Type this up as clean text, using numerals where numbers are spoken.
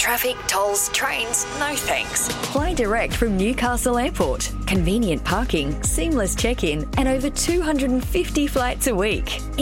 traffic, tolls, trains, no thanks. Fly direct from Newcastle Airport. Convenient parking, seamless check-in, and over 250 flights a week.